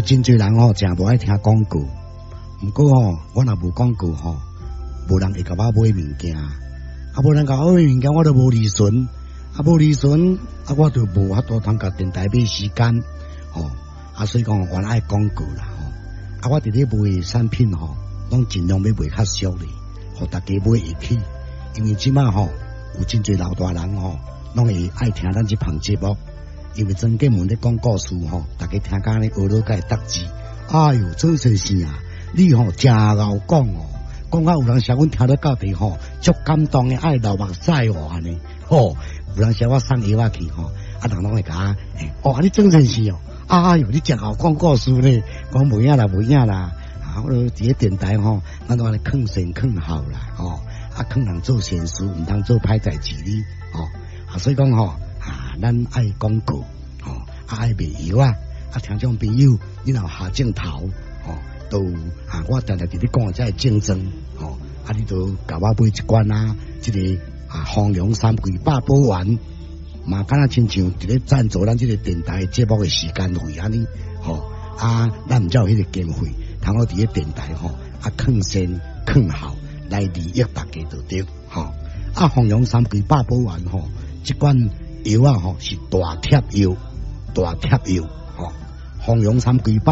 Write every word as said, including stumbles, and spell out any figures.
真侪人吼，真无爱听广告。毋过吼，我若无广告吼，无人会甲我买物件，啊，无人甲我买物件，我都无利润，啊，无利润，啊，我就无法度通甲电台买时间，吼，啊，所以讲我爱广告啦，吼，啊，我伫咧卖产品吼，拢尽量要卖较俗咧，互大家买会起，因为即马吼有真侪老大人吼，拢会爱听咱即项节目。因为曾建文咧讲故事吼，大家听甲咧学到个得字。哎哟，真先生啊，你吼真敖讲哦，讲啊有人写阮听得到地吼，足感动诶，爱流目屎哦安尼。吼，有人写我送药仔去吼，啊人拢会甲诶，哦，你真先生哦，哎哟，你真敖讲故事咧，讲无影啦，无影啦。啊，我伫咧电台吼，咱都安尼劝善劝好啦，吼，啊劝人做善事，毋通做歹代志哩，吼，啊所以讲吼。啊，咱爱广告，吼、哦，啊爱卖药啊，啊听众朋友，你若下镜头，吼、哦，都啊，我常常伫咧讲这竞争，吼、哦，啊你都甲我买一罐啊，即、這个啊丰隆三桂八宝丸，嘛敢若亲像伫咧赞助咱即个电台节目嘅时间费安尼，吼、哦，啊咱毋才有迄个经费，通我伫咧电台吼，啊劝善劝好来利益大家就对，吼、哦，啊丰隆三桂八宝丸吼，即罐。药啊吼是大贴药，大贴药吼，丰隆三桂八。